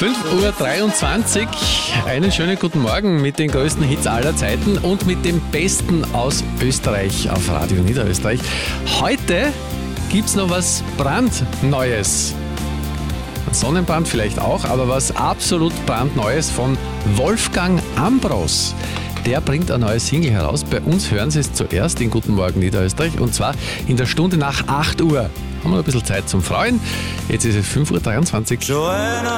5:23 Uhr, einen schönen guten Morgen mit den größten Hits aller Zeiten und mit dem Besten aus Österreich auf Radio Niederösterreich. Heute gibt's noch was brandneues. Sonnenbrand vielleicht auch, aber was absolut brandneues von Wolfgang Ambros. Der bringt ein neues Single heraus. Bei uns hören Sie es zuerst in Guten Morgen Niederösterreich und zwar in der Stunde nach 8 Uhr. Haben wir noch ein bisschen Zeit zum Freuen. Jetzt ist es 5:23 Uhr.